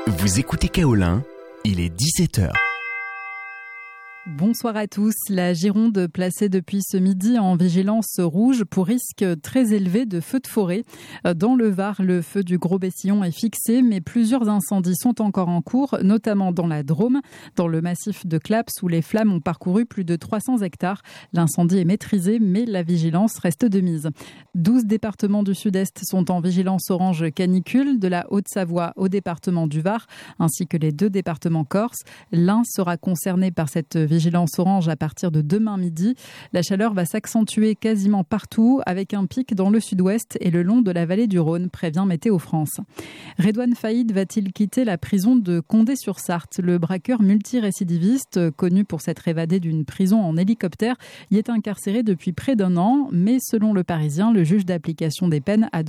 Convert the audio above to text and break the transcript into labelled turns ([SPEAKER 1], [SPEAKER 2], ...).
[SPEAKER 1] Vous écoutez Kaolin, il est 17h.
[SPEAKER 2] Bonsoir à tous. La Gironde placée depuis ce midi en vigilance rouge pour risque très élevé de feux de forêt. Dans le Var, le feu du Gros-Bessillon est fixé, mais plusieurs incendies sont encore en cours, notamment dans la Drôme, dans le massif de Claps où les flammes ont parcouru plus de 300 hectares. L'incendie est maîtrisé, mais la vigilance reste de mise. 12 départements du Sud-Est sont en vigilance orange canicule, de la Haute-Savoie au département du Var, ainsi que les 2 départements corses. L'Ain sera concerné par cette vigilance orange à partir de demain midi. La chaleur va s'accentuer quasiment partout avec un pic dans le sud-ouest et le long de la vallée du Rhône, prévient Météo France. Redouane Faïd va-t-il quitter la prison de Condé-sur-Sarthe? Le braqueur multirécidiviste, connu pour s'être évadé d'une prison en hélicoptère, y est incarcéré depuis près d'1 an, mais selon Le Parisien, le juge d'application des peines a